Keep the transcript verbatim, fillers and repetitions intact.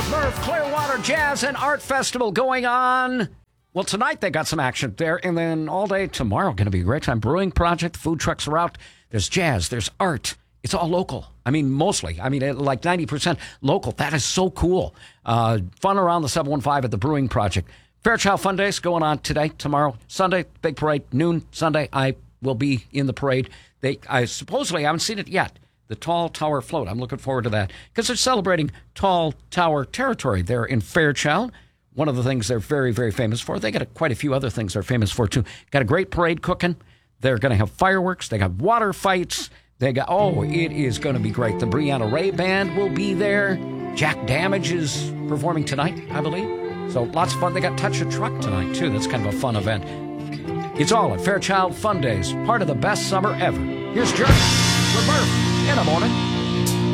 Murph Clearwater Jazz and Art Festival going on. Well, tonight they got some action there, and then all day tomorrow going to be a great time. Brewing Project, food trucks are out. There's jazz, there's art. It's all local. I mean, mostly. I mean, like ninety percent local. That is so cool. Uh, fun around the seven one five at the Brewing Project. Fairchild Fun Days going on today, tomorrow, Sunday, big parade, noon, Sunday. I will be in the parade. They, I supposedly haven't seen it yet. The Tall Tower Float. I'm looking forward to that because they're celebrating Tall Tower territory there in Fairchild. One of the things they're very, very famous for. They got a, quite a few other things they're famous for, too. Got a great parade cooking. They're going to have fireworks. They got water fights. They got, oh, it is going to be great. The Brianna Ray Band will be there. Jack Damage is performing tonight, I believe. So lots of fun. They got Touch a Truck tonight, too. That's kind of a fun event. It's all at Fairchild Fun Days, part of the best summer ever. Here's Journey with Murph in the morning.